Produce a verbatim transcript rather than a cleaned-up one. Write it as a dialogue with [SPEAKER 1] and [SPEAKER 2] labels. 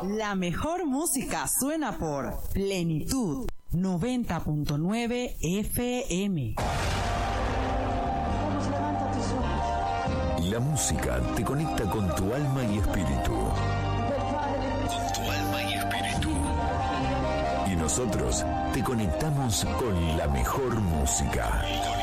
[SPEAKER 1] La mejor música suena por Plenitud noventa punto nueve F M.
[SPEAKER 2] La música te conecta con tu alma y espíritu. Con tu alma y espíritu. Y nosotros te conectamos con la mejor música.